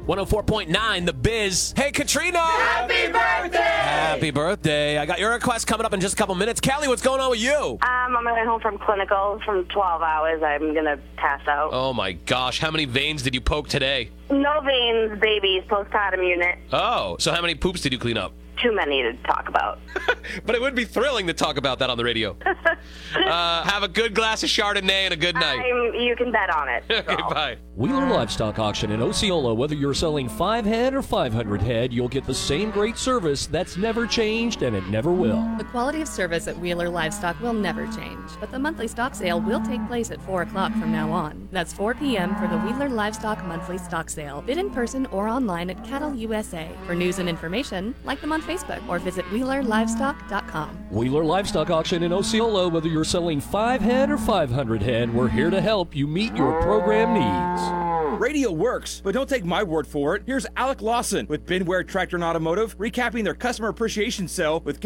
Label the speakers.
Speaker 1: 104.9 The Biz. Hey, Katrina!
Speaker 2: Happy birthday!
Speaker 1: Happy birthday. I got your request coming up in just a couple minutes. Kelly, what's going on with you?
Speaker 3: I'm on my way home from clinical from 12 hours. I'm going to pass out.
Speaker 1: Oh, my gosh. How many veins did you poke today?
Speaker 3: No veins, babies, postpartum unit.
Speaker 1: Oh, so how many poops did you clean up?
Speaker 3: Too many to talk about.
Speaker 1: But it would be thrilling to talk about that on the radio. Have a good glass of Chardonnay and a good night.
Speaker 3: You can bet on it.
Speaker 1: Okay, bye.
Speaker 4: Wheeler Livestock Auction in Osceola. Whether you're selling 5 head or 500 head, you'll get the same great service that's never changed and it never will.
Speaker 5: The quality of service at Wheeler Livestock will never change, but the monthly stock sale will take place at 4 o'clock from now on. That's 4 p.m. for the Wheeler Livestock monthly stock sale. Bid in person or online at Cattle USA. For news and information, like them on Facebook or visit WheelerLivestock.com.
Speaker 4: Wheeler Livestock Auction in Osceola. Whether you're selling 5 head or 500 head, we're here to help you meet your program needs.
Speaker 6: Radio works, but don't take my word for it. Here's Alec Lawson with Binware Tractor and Automotive, recapping their customer appreciation sale with